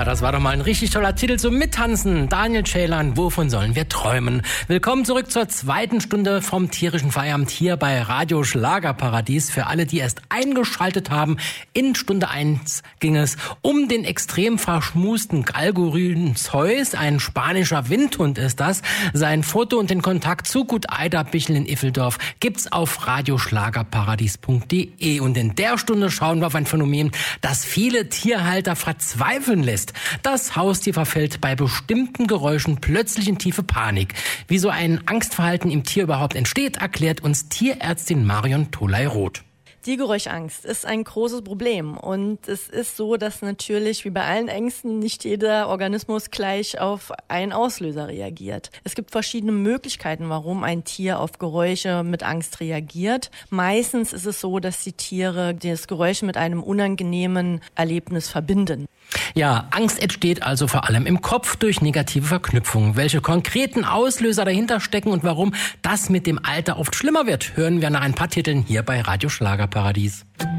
das war doch mal ein richtig toller Titel zum Mittanzen. Daniel Ceylan, wovon sollen wir träumen? Willkommen zurück zur zweiten Stunde vom tierischen Feierabend hier bei Radio Schlagerparadies. Für alle, die erst eingeschaltet haben, in Stunde 1 ging es um den extrem verschmusten Galgorhyn Zeus. Ein spanischer Windhund ist das. Sein Foto und den Kontakt zu Gut Eiderbichel in Iffeldorf gibt's auf radioschlagerparadies.de. Und in der Stunde schauen wir auf ein Phänomen, das viele Tierhalter verzweifeln lässt. Das Haustier verfällt bei bestimmten Geräuschen plötzlich in tiefe Panik. Wie so ein Angstverhalten im Tier überhaupt entsteht, erklärt uns Tierärztin Marion Tholey-Roth. Die Geräuschangst ist ein großes Problem und es ist so, dass natürlich wie bei allen Ängsten nicht jeder Organismus gleich auf einen Auslöser reagiert. Es gibt verschiedene Möglichkeiten, warum ein Tier auf Geräusche mit Angst reagiert. Meistens ist es so, dass die Tiere das Geräusch mit einem unangenehmen Erlebnis verbinden. Ja, Angst entsteht also vor allem im Kopf durch negative Verknüpfungen. Welche konkreten Auslöser dahinter stecken und warum das mit dem Alter oft schlimmer wird, hören wir nach ein paar Titeln hier bei Radio Schlagerparadies.